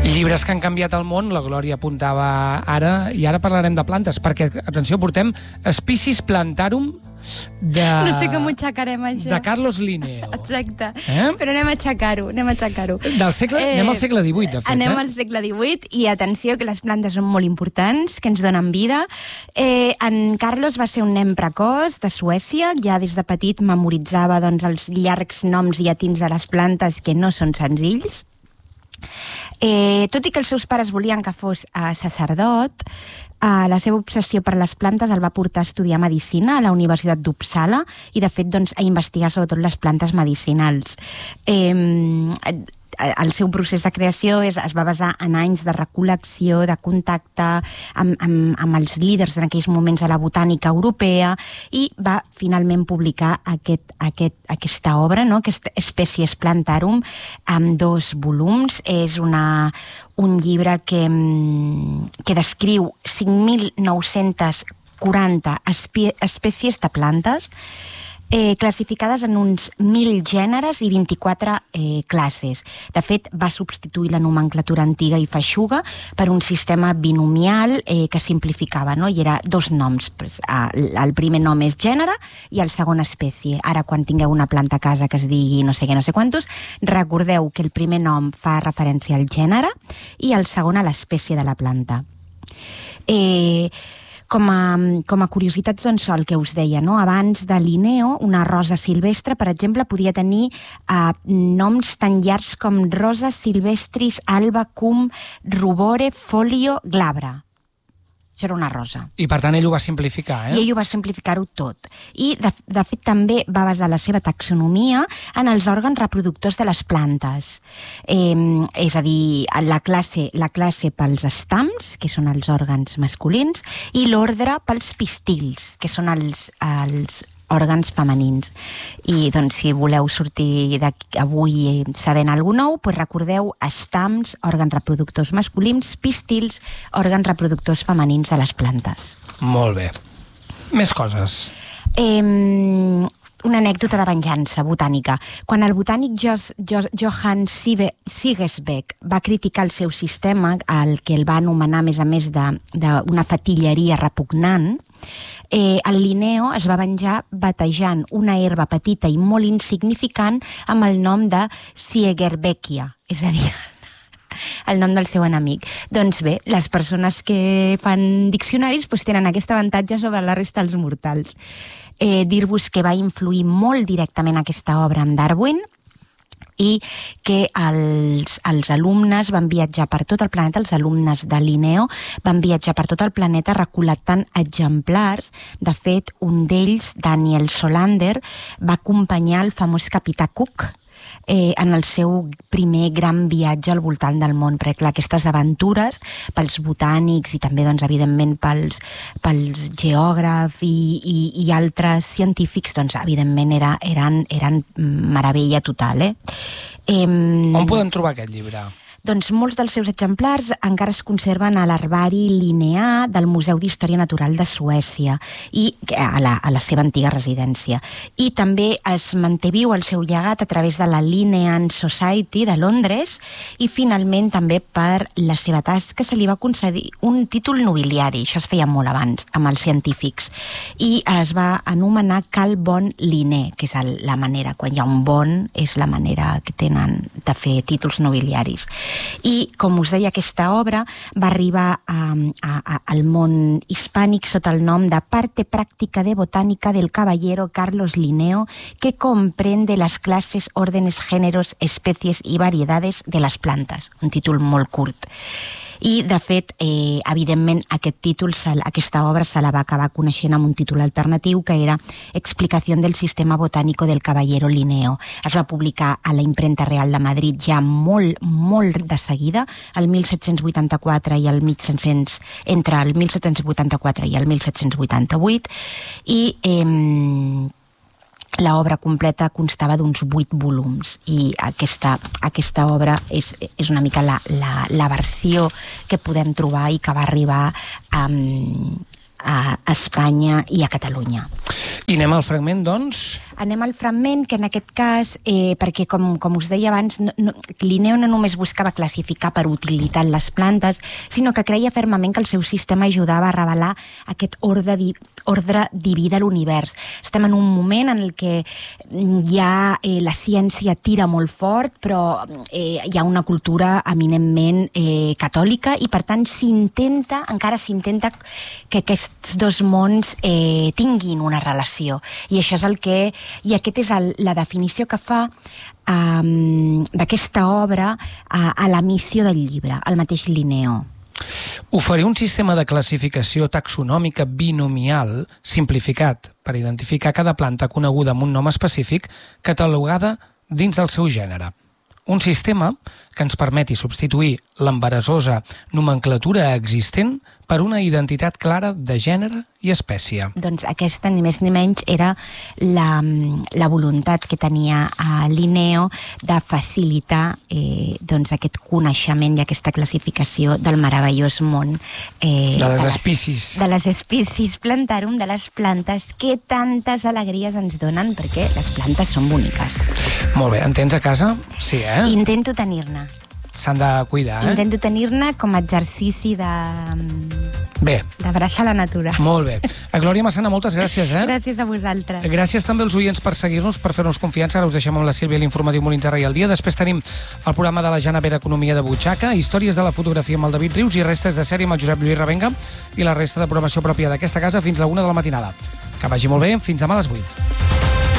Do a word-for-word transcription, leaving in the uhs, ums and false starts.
Llibres que han canviat el món, la Glòria apuntava ara, i ara parlarem de plantes, perquè, atenció, portem Species Plantarum de... No sé com ho aixecarem, això. De Carlos Linneo. Exacte. Eh? Però anem a aixecar-ho, anem a aixecar-ho. Del segle... Eh, anem al segle divuit, de fet. Anem eh? al segle divuit, i atenció, que les plantes són molt importants, que ens donen vida. Eh, en Carlos va ser un nen precoç de Suècia, ja des de petit memoritzava doncs, els llargs noms llatins de les plantes, que no són senzills. Eh, tot i que els seus pares volien que fos eh, sacerdot, eh, la seva obsessió per les plantes el va portar a estudiar medicina a la Universitat d'Uppsala i, de fet, doncs, a investigar sobretot les plantes medicinals. Eh, el seu procés de creació és, es va basar en anys de recol·lecció, de contacte amb, amb, amb els líders en aquells moments de la botànica europea, i va finalment publicar aquest, aquest, aquesta obra, no? Aquesta Species Plantarum, amb dos volums. És una, un llibre que, que descriu cinc mil nou-cents quaranta espie, espècies de plantes, Eh, classificades en uns mil gèneres i vint-i-quatre eh, classes. De fet, va substituir la nomenclatura antiga i feixuga per un sistema binomial eh, que simplificava, no? I era dos noms. Pues, eh, el primer nom és gènere i el segon espècie. Ara, quan tingueu una planta a casa que es digui no sé què, no sé quantos, recordeu que el primer nom fa referència al gènere i el segon a l'espècie de la planta. Eh... Com a, com a curiositats, doncs, el que us deia, no? Abans de Linneo, una rosa silvestre, per exemple, podia tenir eh, noms tan llargs com Rosa silvestris alba cum rubore folio glabra. Això era una rosa. I, per tant, ell ho va simplificar, eh? I ell ho va simplificar-ho tot. I, de, de fet, també va basar la seva taxonomia en els òrgans reproductors de les plantes. Eh, és a dir, la classe, la classe pels estams, que són els òrgans masculins, i l'ordre pels pistils, que són els, els òrgans femenins. I, doncs, si voleu sortir avui sabent alguna nou, doncs recordeu estams, òrgans reproductors masculins, pistils, òrgans reproductors femenins de les plantes. Molt bé. Més coses. Eh, una anècdota de venjança botànica. Quan el botànic Jos, Jos, Johann Sigesbeck va criticar el seu sistema, el que el va anomenar, a més a més, d'una fatilleria repugnant, Eh, el Linneo es va venjar batejant una herba petita i molt insignificant amb el nom de Siegerbeckia, és a dir, el nom del seu enemic. Doncs bé, les persones que fan diccionaris doncs, tenen aquest avantatge sobre la resta dels mortals. Eh, dir-vos que va influir molt directament aquesta obra amb Darwin, i que els, els alumnes van viatjar per tot el planeta, els alumnes de Linneo van viatjar per tot el planeta recol·lectant exemplars. De fet, un d'ells, Daniel Solander, va acompanyar el famós capità Cook eh, en el seu primer gran viatge al voltant del món, perquè clar, aquestes aventures pels botànics i també, doncs, evidentment, pels, pels geògrafs i, i, i altres científics, doncs, evidentment, era, eren, eren meravella total, eh? Eh, On podem trobar aquest llibre? Doncs molts dels seus exemplars encara es conserven a l'Herbari Linneà del Museu d'Història Natural de Suècia, i a la, a la seva antiga residència. I també es manté viu el seu llegat a través de la Linnean Society de Londres, i finalment també per la seva tasca se li va concedir un títol nobiliari. Això es feia molt abans amb els científics, i es va anomenar Carl von Linné, que és el, la manera, quan hi ha un bon, és la manera que tenen de fer títols nobiliaris. I, com us deia, aquesta obra va arribar a, a, a, al món hispànic sota el nom de Parte Práctica de Botánica del Caballero Carlos Linneo, que comprende las clases, órdenes, géneros, especies y variedades de las plantas. Un títol molt curt. I, de fet, eh, evidentment, aquest títol, aquesta obra se la va acabar coneixent amb un títol alternatiu, que era Explicación del Sistema Botánico del Caballero Linneo. Es va publicar a la Imprenta Real de Madrid ja molt, molt de seguida, el mil set-cents vuitanta-quatre i el mil set-cents, entre el mil set-cents vuitanta-quatre i el mil set-cents vuitanta-vuit, i eh, l'obra completa constava d'uns vuit volums, i aquesta, aquesta obra és, és una mica la, la, la versió que podem trobar i que va arribar um, a Espanya i a Catalunya. I anem al fragment, doncs? Anem al fragment, que en aquest cas, eh, perquè com, com us deia abans, no, no, Linneo no només buscava classificar per utilitat les plantes, sinó que creia fermament que el seu sistema ajudava a revelar aquest ordre, di, ordre diví de l'univers. Estem en un moment en el que ja eh, la ciència tira molt fort, però eh, hi ha una cultura eminentment eh, catòlica i per tant s'intenta, encara s'intenta que aquests dos mons eh, tinguin una relació. I això és el que... I aquest és el, la definició que fa um, d'aquesta obra a, a la missió del llibre, el mateix Linneo. Oferir un sistema de classificació taxonòmica binomial simplificat per identificar cada planta coneguda amb un nom específic catalogada dins del seu gènere. Un sistema que ens permeti substituir l'embarassosa nomenclatura existent per una identitat clara de gènere i espècie. Doncs aquesta, ni més ni menys, era la, la voluntat que tenia a Linneo de facilitar eh, doncs aquest coneixement i aquesta classificació del meravellós món eh, de les espècies. De les espècies plantarum, de les plantes que tantes alegries ens donen, perquè les plantes són boniques. Molt bé, en tens a casa? Sí, eh? Intento tenir-ne. S'han de cuidar, eh? Intento tenir-ne com a exercici de... Bé. D'abraçar la natura. Molt bé. A Glòria Massana, moltes gràcies, eh? Gràcies a vosaltres. Gràcies també als oients per seguir-nos, per fer-nos confiança. Ara us deixem amb la Sílvia i l'informatiu Molins de Rei al dia. Després tenim el programa de la Jana Vera Economia de Butxaca, històries de la fotografia amb el David Rius i restes de sèrie amb el Josep Lluís Revenga i la resta de programació pròpia d'aquesta casa fins a la una de la matinada. Que vagi molt bé. Fins demà a les vuit.